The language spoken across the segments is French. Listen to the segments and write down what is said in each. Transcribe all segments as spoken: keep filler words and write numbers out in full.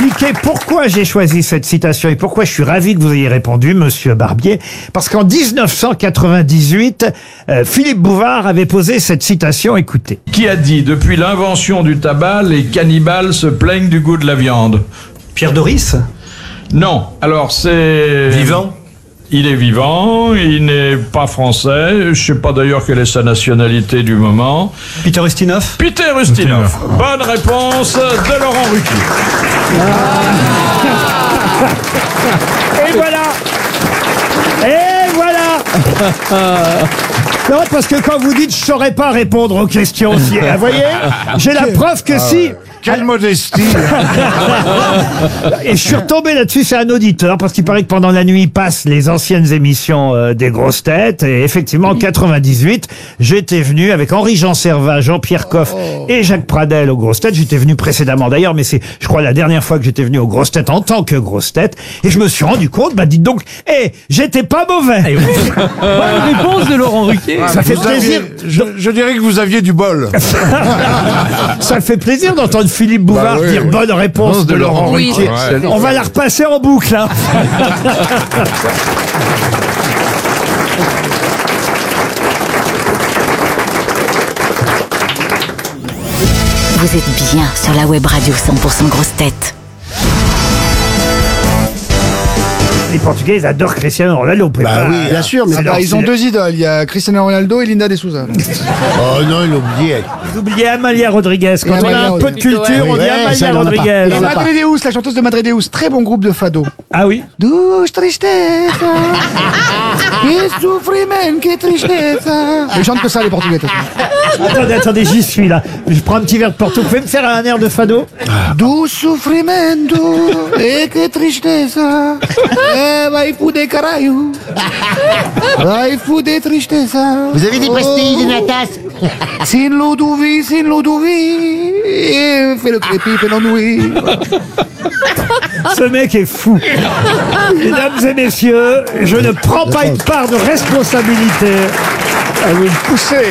expliquer pourquoi j'ai choisi cette citation et pourquoi je suis ravi que vous ayez répondu, monsieur Barbier. Parce qu'en dix-neuf cent quatre-vingt-dix-huit, euh, Philippe Bouvard avait posé cette citation, écoutez. Qui a dit « Depuis l'invention du tabac, les cannibales se plaignent du goût de la viande » Pierre Doris? Non. Alors c'est... Vivant? Il est vivant, il n'est pas français, je sais pas d'ailleurs quelle est sa nationalité du moment. Peter Ustinov? Peter Ustinov. Bonne réponse de Laurent Ruquier. Et voilà. Et voilà. Non, parce que quand vous dites je saurais pas répondre aux questions, si, vous voyez, j'ai la preuve que si. Quelle modestie. Et je suis retombé là-dessus, c'est un auditeur, parce qu'il paraît que pendant la nuit, il passe les anciennes émissions euh, des grosses têtes. Et effectivement, en quatre-vingt-dix-huit, j'étais venu avec Henri-Jean Servat, Jean-Pierre Coff et Jacques Pradel aux grosses têtes. J'étais venu précédemment d'ailleurs, mais c'est, je crois, la dernière fois que j'étais venu aux grosses têtes en tant que grosse tête. Et je me suis rendu compte, bah dites donc, hé, j'étais pas mauvais. Bonne réponse de Laurent Ruquier. Ça fait Vous plaisir. aviez- je, je dirais que vous aviez du bol. Ça fait plaisir d'entendre Philippe Bouvard Bah oui, dire oui. bonne réponse de Laurent Oui. Ruquier. Ouais. On va la repasser en boucle, hein. Vous êtes bien sur la web radio cent pour cent Grosse Tête. Les Portugais, ils adorent Cristiano Ronaldo. Bah oui, Bien sûr, mais Alors, bah, ils ont c'est- deux idoles. Il y a Cristiano Ronaldo et Linda de Souza. Oh non, il oubliait. Vous oubliez Amalia Rodriguez. Quand Et on a Amalia un peu de Rodriguez. culture, on dit Ouais, Amalia ça, il en a pas. Rodriguez. Et Madredeus, la chanteuse de Madredeus, très bon groupe de fado. Ah oui. Douce tristeza, que sufriment, que tristeza. Ils chantent que ça, les Portugais. de toute façon. Attendez, attendez, j'y suis là. Je prends un petit verre de Porto. Vous pouvez me faire un air de fado? Douce sufrimento, e que tristeza. Eh, vai fuder caralho. Vai fuder tristeza. Vous avez des pastilles de natas? Sin Ludovic, sin Ludovic. Et fais le crépi, fais l'ennui. Ce mec est fou. Mesdames et messieurs, je ne prends pas une part de responsabilité. Elle vous poussez.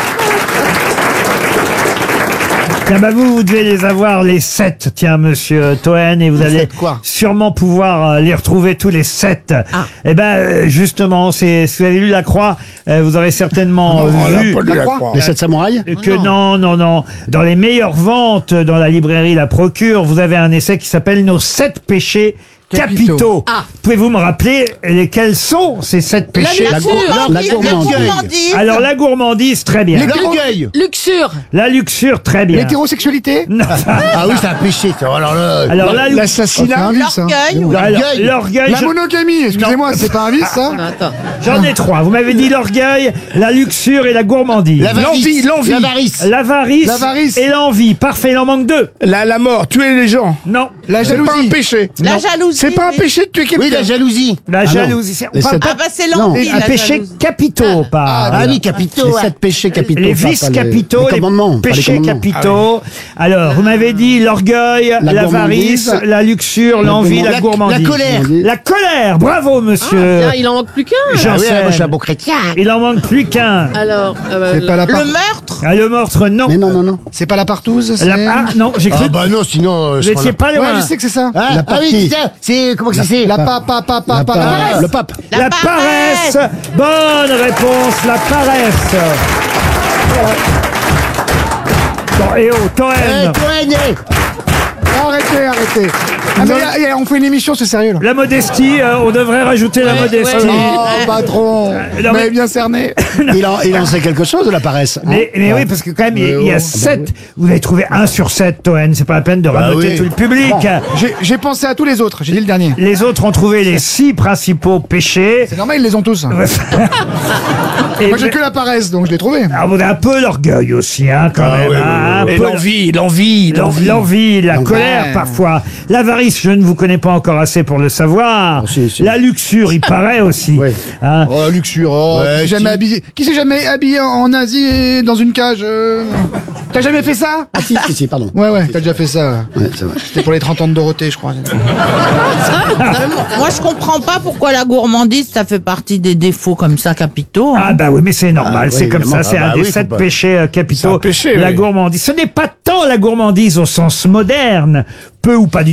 Tiens, bah vous, vous devez les avoir les sept, tiens, monsieur Toen, et vous allez sept quoi sûrement pouvoir euh, les retrouver tous les sept. Eh ben, euh, justement, c'est, si vous avez lu La Croix, euh, vous aurez certainement Oh, euh, la vu poule de la croix. croix. Les sept samouraïs. que non, non, non. Dans les meilleures ventes dans la librairie La Procure, vous avez un essai qui s'appelle Nos sept péchés capitaux. Capitaux. Ah. Pouvez-vous me rappeler lesquels sont ces sept péchés? La gourmandise, la gourmandise. Alors, la gourmandise, très bien. L'orgueil. Luxure. La luxure, très bien. L'hétérosexualité. Non. Ah oui, c'est un péché, ça. Alors là, Alors, la, C'est un vice, hein. L'orgueil. alors, l'orgueil. l'orgueil, La je- monogamie, excusez-moi, c'est pas un vice, ça? Attends. j'en ai trois. Vous m'avez dit l'orgueil, la luxure et la gourmandise. l'avarice. L'avarice. L'avarice L'avarice. et l'envie. Parfait, il en manque deux. La, la mort, tuer les gens. Non. La C'est pas un jalousie. péché. La jalousie. C'est pas un péché de tuer Oui, quelqu'un. la jalousie. La jalousie. c'est- on parle Ah pas bah c'est l'envie, un la péché jalousie. capitaux, pas. Ah oui, capitaux. ouais. péchés capitaux. Les vices capitaux, les, péchés capitaux. Alors, vous m'avez dit l'orgueil, l'avarice, gourmandise, la luxure, l'envie, la, La- gourmandise. la colère. La colère, bravo monsieur. Ah, il en manque plus qu'un. J'en Ah oui, sais. moi, je suis un bon chrétien. Il en manque plus qu'un. Alors, euh, C'est pas la part- le meurtre. Ah, le meurtre, non. Mais non, non, non. C'est pas la partouze, c'est... La- ah, non, j'ai cru Ah bah non, sinon... euh, que je vous prends étiez la- pas loin. Ouais, je sais que c'est ça. Ah, La ah partie. oui, c'est ça. C'est, comment que c'est? La pa, pa, pa, pa, pa, la Le pape. La La paresse. Bonne réponse, la paresse. Bon, et oh, Eh, Toen. Toen, eh. Arrêtez, arrêtez. Ah, mais là, y a- on fait une émission, c'est sérieux, là. La modestie, euh, on devrait rajouter la Ouais, modestie. ouais, Oh, patron. non, Vous mais- m'avez bien cerné. Il en, il en sait quelque chose de la paresse. hein. Mais, mais oui, parce que quand même, il y a- il y a sept. Vous avez trouvé un sur sept, Toen. C'est pas la peine de raboter oui. tout le public. J'ai- J'ai pensé à tous les autres, j'ai dit le dernier. Les autres ont trouvé les six principaux péchés. C'est normal, ils les ont tous. Et Moi, j'ai que la paresse, donc je l'ai trouvé. alors, vous avez un peu l'orgueil aussi, hein, quand Ah même. oui, oui, hein, un oui. Et peu l'envie, l'envie, l'en- l'envie. L'envie, la Donc, colère ouais. parfois. L'avarice, je ne vous connais pas encore assez pour le savoir. Oh, si, si. La luxure, il paraît aussi. Oui. Hein. Oh, luxure, oh, Ouais, qui s'est jamais si. habillé. Qui s'est jamais habillé en Asie et dans une cage euh T'as jamais fait ça? Ah si, si, si, pardon. Ouais, ouais, t'as déjà fait ça. Ouais, c'est vrai. C'était pour les trente ans de Dorothée, je crois. Moi, je comprends pas pourquoi la gourmandise, ça fait partie des défauts comme ça capitaux. hein. Ah bah oui, mais c'est normal, Ah, c'est oui, comme ça, évidemment. c'est Ah un bah des oui, faut sept pas- péchés euh, capitaux. C'est un péché, la oui. gourmandise. Ce n'est pas tant la gourmandise au sens moderne, peu ou pas du